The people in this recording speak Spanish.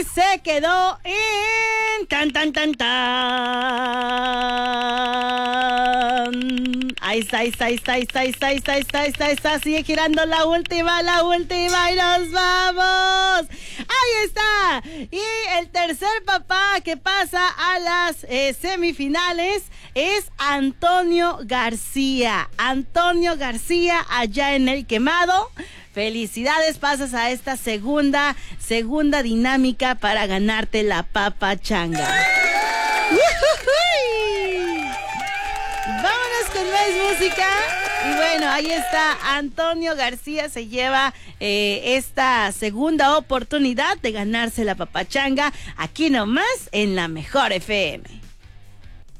y se quedó en tan. Ahí está, sigue girando la última y nos vamos. Ahí está. Y el tercer papá que pasa a las semifinales es Antonio García. Antonio García allá en El Quemado. Felicidades, pasas a esta segunda dinámica para ganarte la papachanga. Vámonos con más música. Y bueno, ahí está, Antonio García se lleva esta segunda oportunidad de ganarse la papachanga aquí nomás en la Mejor FM.